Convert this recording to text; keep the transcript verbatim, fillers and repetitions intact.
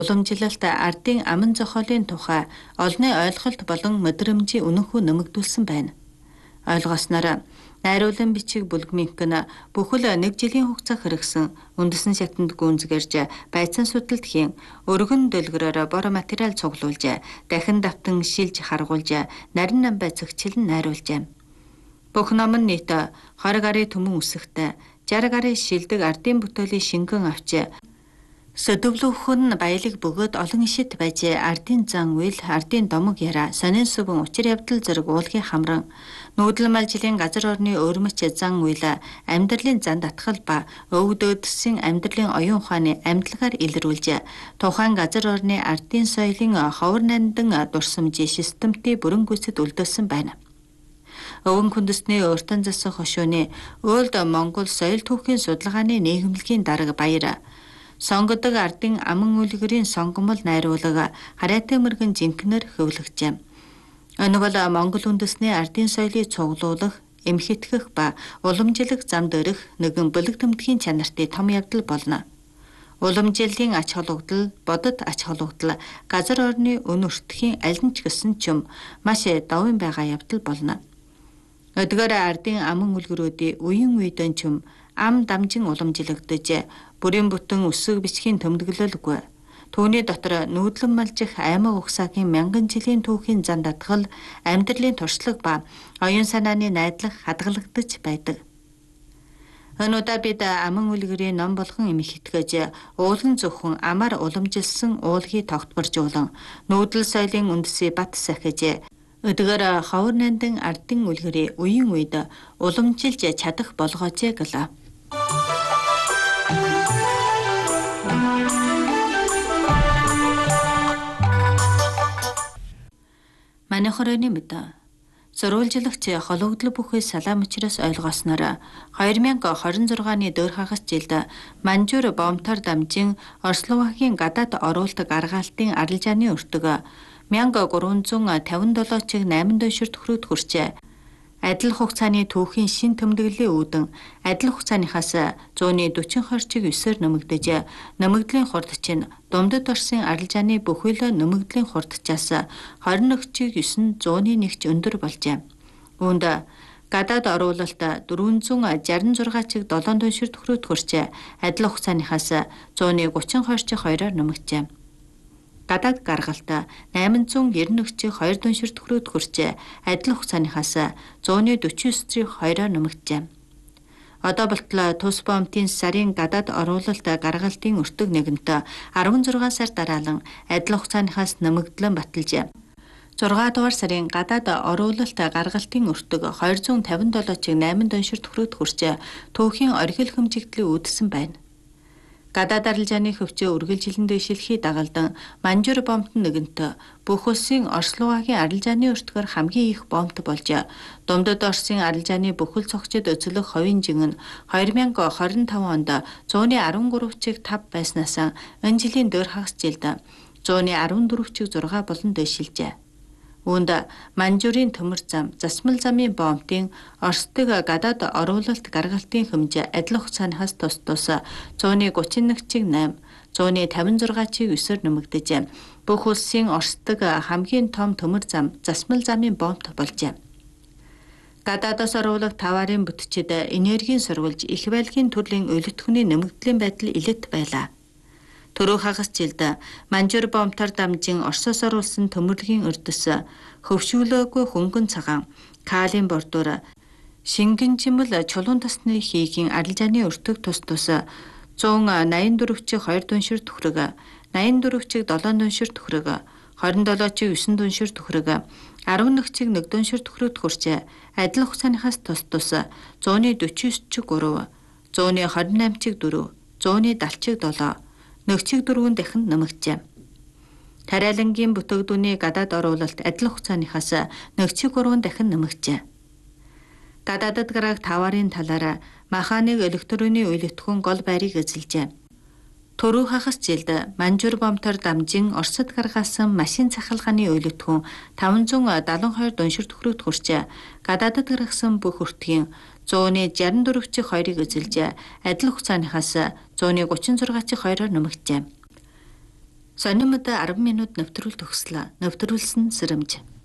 Уламжлалт ардын аман зохиолын тухай олонний ойлголт болон мэдрэмжийг үнэнхүү нэмэгдүүлсэн байна. Ойлгосноор найруулан бичиг бүлгминхэн бүхэл нэг жилийн хугацаа хэрэгсэн үндэсний шатанд гүнзгэрж байцаан судалт хийн өргөн дэлгөрөөр бор материал цуглуулж дахин давтан шилж харгуулж нарийн нам байцагчлан найруулжээ. Бүх ном нь нийт двадцать гаруй түмэн үсэгтэй шестьдесят гаруй шилдэг ардын бүтээлийн шингэн авч сөдөвлөхөн баялаг бөгөөд олон ишит байж ардын зан үйл, ардын домог яриа, сонин сүбэн учир явдал зэрэг уулгийн хамран, нүүдэл малжилын газар орны өрмөч зан үйл, амьдралын зан татгал ба өвгдөөдсөн амьдралын оюун ухааны амьдлагаар илрүүлж, тухайн газар орны ардын соёлын ховор нандан дурсамжийн системтэй бүрэн гүйцэд үлдээсэн байна. Өвөн хүндэсний өөртөн засах хошууны Old Монгол соёл түүхийн судалгааны нийгэмлэгийн дарга баяр сонгодог ардын аман үлгэрийн сонгомол найруулга хараатай мөргөн жинкнэр хөвлөгчээ. Өнөг бол Монгол үндэсний ардын соёлыг цуглуулах, эмхэтгэх ба уламжлах замд өрөх нэгэн бүлэг тэмдгийн чанартай том явдал болно. Уламжлалын ач холбогдол, бодит ач холбогдол, газар орны өн өртөхийн аль нь ч гэсэн ч юм маш давын байгаа явдал болно. Өдгөр ардын аман үлгэрүүдийн үеийн үедэн ч юм ам дамжин уламжлагдаж бүрийн бүтэн өсөг бичгийн төмдөглөлгүй. Түүний дотор нүүдлэн малжих аймаг угсаагийн мянган жилийн түүхийн зан татгал, амьдралын туршлага ба оюун санааны найдлах хадгалагдаж байдаг. Өнөөдөр бид аман үлгэрийн ном болгон эмх итгэж, уулын зөвхөн амар уламжилсан уулгийг тогтворжуулан, нүүдэл соёлын үндэсийг бат сахиж, өдгөр ховор нандан ардын үлгэрийн үеийн үед уламжилж чадах болгоожээ гэлээ. Манай хорооны мэд сурвалжлагч хологдол бүхий салаам учраас ойлгосноор две тысячи двадцать шесть оны дөр хагас жилд Манжуур бомтоор дамжин Орсловагийн гадаад оруулалт гаргаалтын арилжааны өртөг мянга гурван зуун тавин седем чиг восемь дөшөр төгрөгт хүрчээ. Адил хугацааны түүхийн шин тэмдэглэлийн үүдэн адил хугацааныхаас one forty чиг нine-ээр нэмэгдэж, нэмэгдлийн хурд чинь Думдад орсон арилжааны бүхэл нэмэгдлийн хурдчаас twenty-one чиг nine зууны one ч өндөр болжээ. Үүнд гадаад оруулалт four sixty-six чиг seven дөшөр төгрөгт хүрчээ. Адил хугацааныхаас one thirty-two чиг two-оор нэмэгджээ. Гадаад гаргалт eight ninety-one чиг two дөшөр төгрөгт хүрчээ. Адил хугацааныхаас one forty-nine чиг two-оор нэмэгджээ. Одоо болтлоо тус бомтын сарын гадаад оруулалт гаргалтын өртөг нэгэнт sixteen сар дараалан адил хугацааныхаас нэмэгдлэн баталжээ. six дугаар сарын гадаад оруулалт гаргалтын өртөг two hundred fifty-seven чиг eight дөшөр төгрөгт хүрчээ. Түүхийн оргил хэмжигдлийг үүдсэн байна. Гадаад арилжааны хөвчөө үргэлжилэн дэвшилхий дагалдан Манжуур бомт нэгэнт бүх улсын Орсловагийн арилжааны өртгөр хамгийн их бомт болж, Думдад Орсын арилжааны бүхэл цогцод өцөлөх ховын жин нь twenty twenty-five онд one thirteen чиг five байснаас энэ жилийн дөр хагас жилд one fourteen чиг six болон дэвшилжээ. Үүнд Манжуурын төмөр зам, засмал замын бомтын Оросдог гадаад оруулалт гаргалтын хэмжээ адил хугацааныхаас тус тус one thirty-one чиг eight, one fifty-six чиг nine-ээр нэмэгдэж, бүх улсын Оросдог хамгийн том төмөр зам, засмал замын бомт болжээ. Гадаадаас оруулах таварын бүтчид энергийн сурвалж их байлгийн төрлийн өлөтгөний нэмэгдлийн байдал илэт байлаа. Төрөө хагас жилд Манжуур бомтоор дамжин Оросоос оруулсан төмөрлөгийн өрдөс хөвшүүлээгүй хөнгөн цагаан калин бордуур шингэнжимэл чулуун тасны хийгийн арилжааны өртөг тус тус one eighty-four чиг two дөшөр төгрөг, eighty-four чиг seven дөшөр төгрөг, twenty-seven чиг nine дөшөр төгрөг, eleven чиг one дөшөр төгрөгт хүрчээ. Адил хугацааныхаас тус тус one forty-nine чиг three, one twenty-eight чиг four, one seventy чиг seven нэг чиг дөрвөн дахин нэмэгджээ. Тариалангийн бүтээгдүүний гадаад оруулалт адил хугацааныхаас нэг чиг гурван дахин нэмэгджээ. Гадаадд гараг таварын талаараа маханыг электроны үйлэтгүүн гол байрыг эзэлжээ. Төрөө хагас жилд Манжуур бомтоор дамжин Оросд гаргасан машин цахилгааны үйлэтгүүн five seventy-two дөшөр төгрөгт хүрчээ. Гадаадд гаргасан бүх өртгийн one sixty-four чиг two-ыг эзэлжээ. Адил хугацааныхаас one thirty-six чиг two-оор нэмэгджээ. Сонин мөдө арван минут нэвтрүүл төгслөө. Нэвтрүүлсэн Сэрэмж.